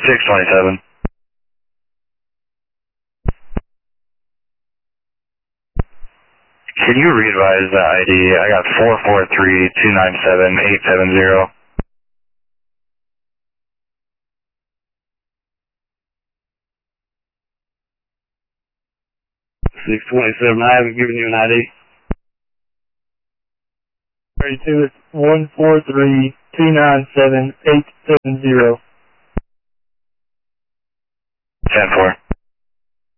627. Can you re-advise the ID? I got 443-297-870. 627, I haven't given you an ID. 32, it's 143-297-870. 10-4.